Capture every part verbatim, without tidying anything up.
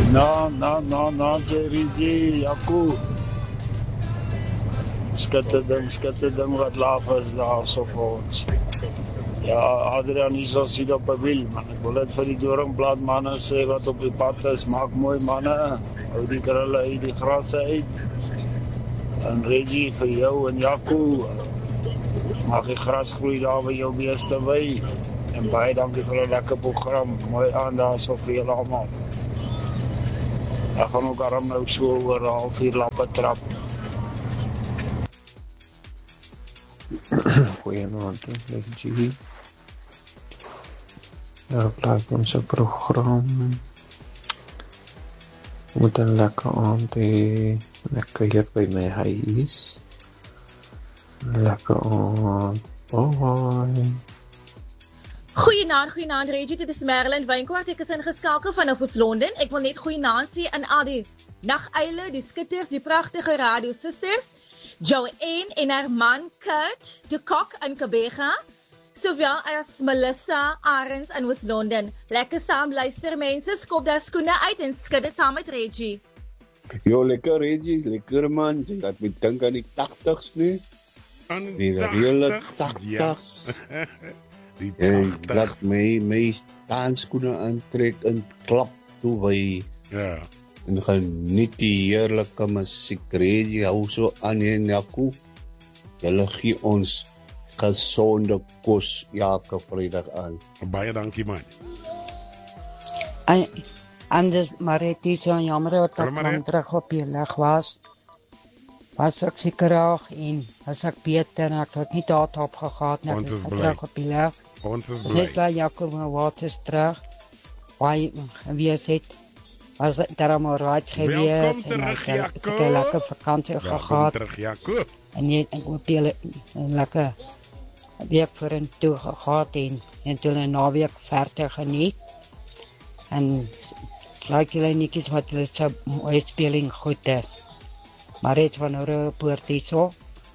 Na, na, na, na, Jerry G, Jaco. Skitte ding, skitte ding wat laaf is daar so vir ons. Ja, Adrian is ons hier op 'n wiel, man. Ek wil net vir die doringblad manne sê wat op die pad is, maak mooi manne. Hou die krulle uit die grasse uit. En Reggie vir jou en Jaco. Maak die gras groei daar by jou beeste wy. En baie dankie vir 'n lekker program. Mooi aan daar so vir julle almal. Ek gaan ook arm nou so oor 'n halfuur lappe trap. Goeienaand, Reggie. Daar blijft onze program. We moeten lekker aan die lekker hier bij mij huis. Lekker aan. Bye. Goeienaand, goeienaand Reggie, dit is Marilyn Wynkwart. Ek is ingeskakel vanaf Oos-London. Ek wil net goeienaand sê aan al die naguile, die skitters, die pragtige radio sisters. Joanne en haar man Kurt de Kok in Kabega, sowel as Melissa Arends in Oos-London. Lekker saam luister mense, skop daar skoene uit en skud dit saam met Reggie. Jo, lekker Reggie, lekker man. Jy laat my dink aan die tachtigs nie. Aan die hele tachtigs. Ja. Die tachtigs. Ek laat my, my staanskoene aantrek en klap toe by. Ja. En geniet die heerlijke muziek. Reggie, hou so aan en Jaco. Julle gee ons gezonde kos elke vrijdag aan. Baie dankie man. En, anders Maretie, so jammer dat ek lang terug op die lig was. Was ek seker raag en as ek beter en ek het nie daad opgegaat en ek is terug op die lig. Ons is bly. bly. Net dat Jaco my wat is terug. Waar gewees het. Was daar maar raad gewees en ek het 'n lekker vakansie gehad. Terug Jaco. En jy ek hoop jy 'n lekker week vorentoe gehad en en toe 'n naweek verder geniet. En like julle netjies wat hulle so mooi speling goed is. Maar het van Europoort hierso.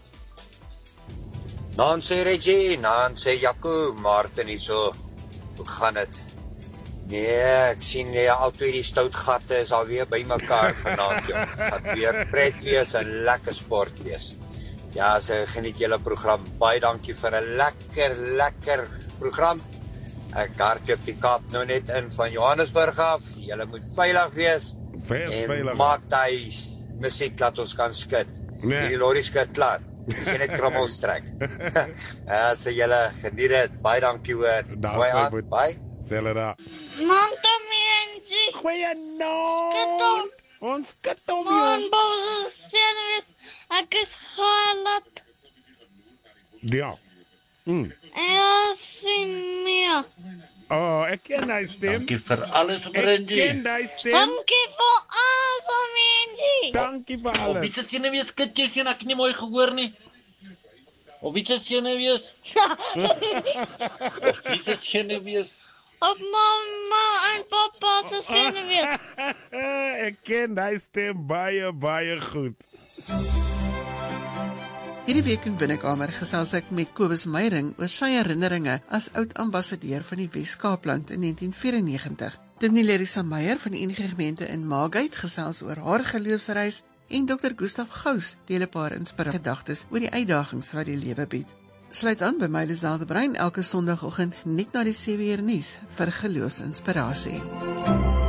Dan sê Reggie, dan sê Jaco, Martin hierso. Hoe gaan dit? Nee, ek sien jy altyd die stout gatte is alweer by mekaar vanaand. Gaan weer pret wees en lekker sport wees. Ja, so geniet julle program. Baie dankie vir 'n lekker lekker program. Ek hardloop die Kaap nou net in van Johannesburg af. Julle moet veilig wees. Wees en veilig. Maak daai musiek laat ons kan skud. Nee. Die lorry skud klaar. Dis net krummels trek. Ja, so julle geniet dit. Baie dankie hoor. Mooi aan. Bye. Sê daar. Manta mensie. Goeienaand. Ons skitom jou. Man, boos senuwees. Ek is gehalat. Ja. Mm. Ja, sien meer. Oh, ek ken hy stem. Dankie vir alles, Brendy. Ek ken hy stem. Dankie vir alles, mensie. Dankie vir alles. Of iets is senuwees, kitjies, en ek nie mooi gehoor nie. Of iets is senuwees. Of iets is senuwees. Op mamma en papa se senuwees. Ek ken hy stem baie, baie goed. Hierdie week in Binnekamer gesels ek met Kobus Meyring oor sy herinneringe as oud-ambassadeur van die Wes-Kaapland in negentien vyrennegentig. Dominee Lerisa Meyer van die N G Gemeente in Margate gesels oor haar geloofsreis en dokter Gustaf Gous deel 'n paar inspirerende gedagtes oor die uitdagings wat die lewe bied. Sluit aan by my Liselde Brein elke Sondagoggend net na die sewe uur nuus vir geloofsinspirasie.